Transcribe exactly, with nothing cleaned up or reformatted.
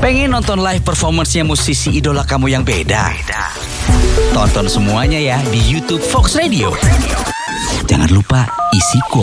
Pengen nonton live performance-nya musisi idola kamu yang beda? Tonton semuanya ya di YouTube Fox Radio. Jangan lupa isi quote.